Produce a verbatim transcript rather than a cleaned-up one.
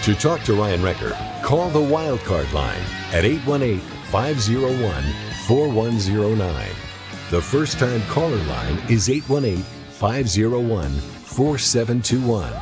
To talk to Ryan Recker, call the Wildcard line at eight one eight, five oh one, four one oh nine. The first-time caller line is eight one eight, five oh one, four seven two one.